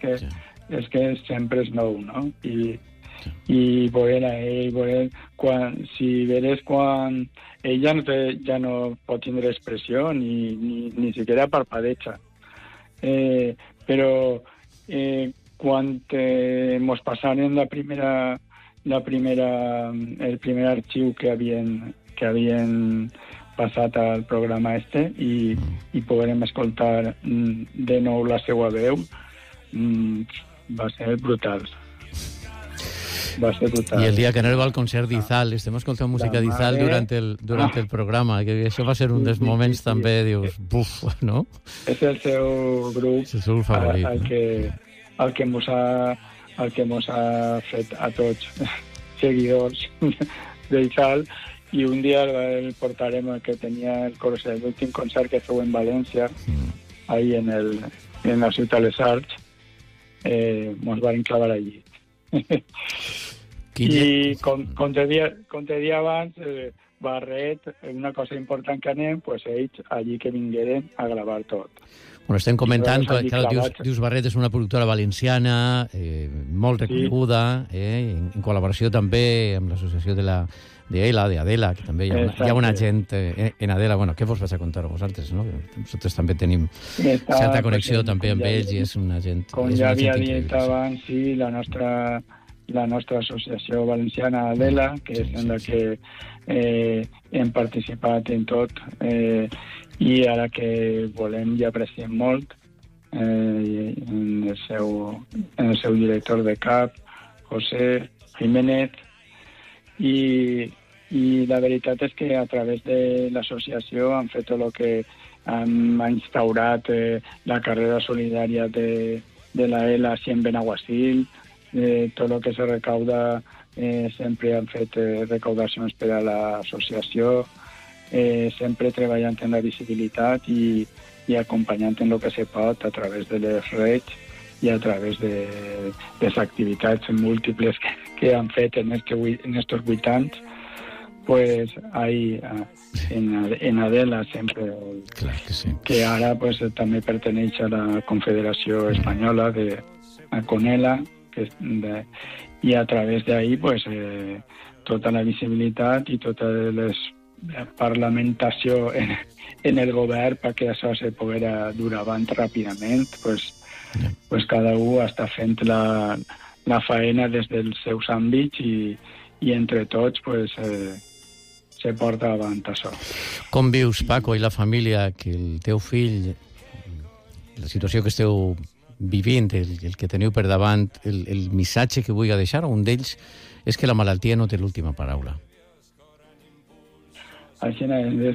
és que sempre és nou, no? I veure a ell, si veres quan ell ja no pot tindre expressió ni siquiera parpadeja. Però quan mos passaren el primer arxiu que havien passat al programa i podrem escoltar de nou la seva veu, va ser brutal. I el dia que anava al concert d'Izal, estem escoltant música d'Izal durant el programa, que això va ser un dels moments també, dius, buf, no? És el seu grup, és el seu favorit, el que mos ha fet a tots seguidors d'Izal, i un dia el portarem, que tenia l'últim concert que feu en València, ahí en la Ciutat de les Arts, mos van clavar allí. I com te dia abans, Barret, una cosa important que anem, pues ells allí que vingueren a gravar tot. Bueno, estem comentant que Dius Barret és una productora valenciana molt reconeguda, en col·laboració també amb l'associació d'Adela, que també hi ha una gent en Adela, bueno, què vos vaig a contar a vosaltres, no? Nosaltres també tenim certa connexió també amb ells i és una gent increïble. Com ja havia dit abans, sí, la nostra associació valenciana Adela, que és en la que hem participat en tot, i ara que volem i apreciem molt en el seu director de cap, José Jiménez, i la veritat és que a través de l'associació han fet tot el que han instaurat la carrera solidària de la ELA en Benaguasil, tot el que se recauda, sempre han fet recaudacions per a l'associació, sempre treballant en la visibilitat i acompanyant en el que se pot a través de les redes i a través de les activitats múltiples que han fet en estos 8 anys, pues ahí en Adela sempre, que ara pues també perteneix a la Confederació Espanyola de Conela, i a través d'ahí pues tota la visibilitat i tota la parlamentació en el govern perquè això se poguera dur avant ràpidament, pues cada un està fent la faena des dels seus àmbits i entre tots pues se porta avant això. Com vius, Paco, i la família, que el teu fill, la situació que esteu vivint, el que teniu per davant, el missatge que vull deixar, un d'ells és que la malaltia no té l'última paraula? Així, des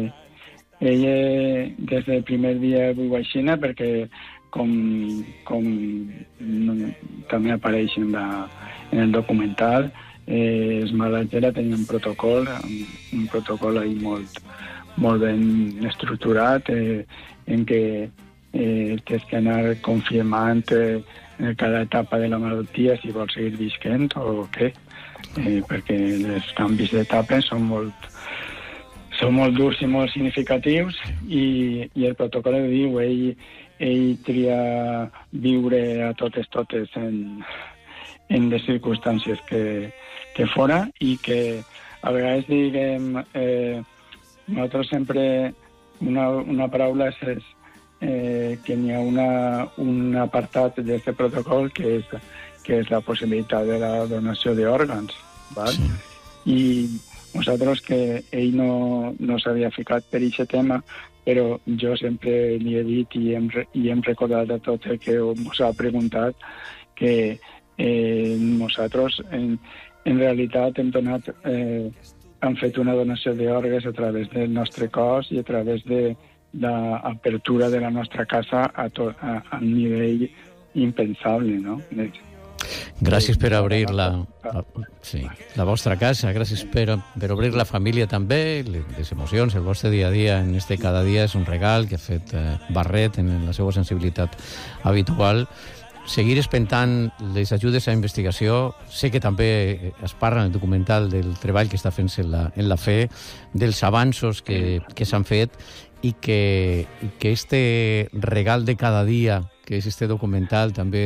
del primer dia vull així, perquè com també apareix en el documental, els malaltera tenien un protocol ahí molt ben estructurat, en què tens que anar confirmant en cada etapa de la malaltia si vols seguir visquent o què, perquè els canvis d'etapes són molt durs i molt significatius, i el protocol diu ell tria viure a totes en les circumstàncies que fora, i que a vegades diguem nosaltres sempre una paraula és que n'hi ha un apartat d'aquest protocol que és la possibilitat de la donació d'òrgans, val? Sí. I nosaltres, que ell no s'havia ficat per aquest tema, però jo sempre li he dit i hem recordat a tot el que ens ha preguntat que nosaltres en realitat hem fet una donació d'òrgans a través del nostre cos i a través de l'apertura de la nostra casa a nivell impensable, no? Gràcies per obrir la vostra casa, gràcies per obrir la família també, les emocions, el vostre dia a dia en este cada dia és un regal que ha fet Barret en la seva sensibilitat habitual. Seguir espentant les ajudes a investigació. Sé que també es parla en el documental del treball que està fent-se en la fe, dels avanços que s'han fet, i que este regal de cada dia, que és este documental, també